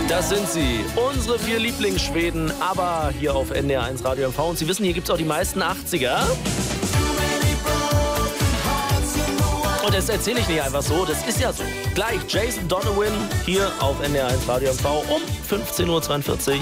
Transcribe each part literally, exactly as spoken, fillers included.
Das sind sie, unsere vier Lieblingsschweden, aber hier auf N D R eins Radio M V. Und Sie wissen, hier gibt es auch die meisten achtziger. Und das erzähle ich nicht einfach so, das ist ja so. Gleich Jason Donovan hier auf N D R eins Radio M V um fünfzehn Uhr zweiundvierzig.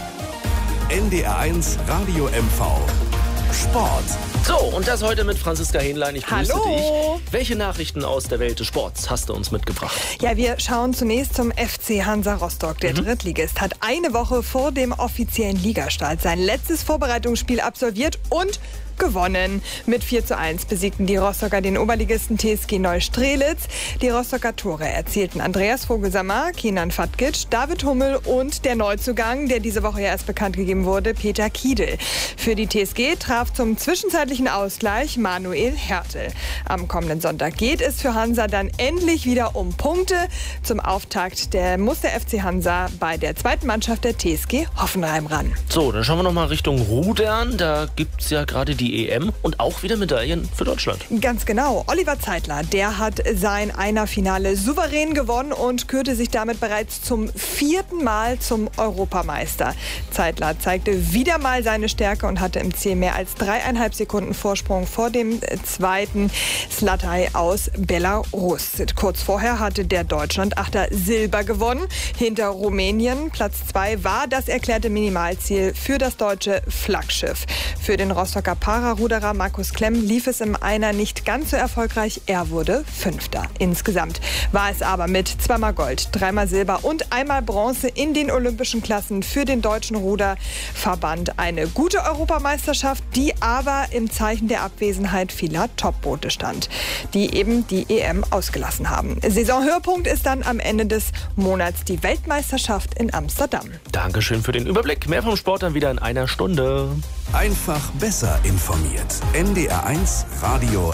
N D R eins Radio M V. Sport. So, und das heute mit Franziska Hähnlein. Ich grüße Hallo. dich. Welche Nachrichten aus der Welt des Sports hast du uns mitgebracht? Ja, wir schauen zunächst zum F C Hansa Rostock. Der mhm. Drittligist hat eine Woche vor dem offiziellen Ligastart sein letztes Vorbereitungsspiel absolviert und gewonnen. Mit vier zu eins besiegten die Rostocker den Oberligisten T S G Neustrelitz. Die Rostocker Tore erzielten Andreas Vogelsammer, Kenan Fatkic, David Hummel und der Neuzugang, der diese Woche ja erst bekannt gegeben wurde, Peter Kiedl. Für die T S G traf zum zwischenzeitlichen Ausgleich Manuel Hertel. Am kommenden Sonntag geht es für Hansa dann endlich wieder um Punkte. Zum Auftakt der muss der F C Hansa bei der zweiten Mannschaft der T S G Hoffenheim ran. So, dann schauen wir noch mal Richtung Rudern. Da gibt es ja gerade die E M und auch wieder Medaillen für Deutschland. Ganz genau. Oliver Zeitler, der hat sein Einer-Finale souverän gewonnen und kürte sich damit bereits zum vierten Mal zum Europameister. Zeitler zeigte wieder mal seine Stärke und hatte im Ziel mehr als dreieinhalb Sekunden Vorsprung vor dem zweiten Zlataj aus Belarus. Kurz vorher hatte der Deutschland-Achter Silber gewonnen. Hinter Rumänien Platz zwei war das erklärte Minimalziel für das deutsche Flaggschiff. Für den Rostocker Pararuderer Markus Klemm lief es im Einer nicht ganz so erfolgreich. Er wurde Fünfter. Insgesamt war es aber mit zweimal Gold, dreimal Silber und einmal Bronze in den olympischen Klassen für den deutschen Ruderverband eine gute Europameisterschaft, die aber im Zeichen der Abwesenheit vieler Topboote stand, die eben die E M ausgelassen haben. Saisonhöhepunkt ist dann am Ende des Monats die Weltmeisterschaft in Amsterdam. Dankeschön für den Überblick. Mehr vom Sport dann wieder in einer Stunde. Einfach besser informiert. N D R eins Radio